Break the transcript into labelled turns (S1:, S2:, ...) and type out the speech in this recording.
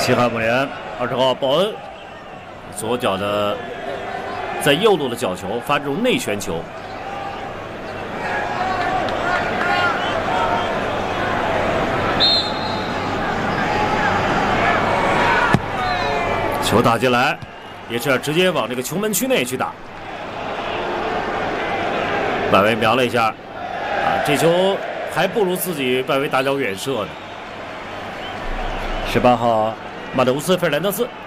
S1: 西汉姆联20号鲍恩左脚的在右路的角球发这种内旋球，球打进来，也是要直接往这个球门区内去打。外围瞄了一下，这球还不如自己外围打脚远射呢。18号马德乌斯·费尔南德斯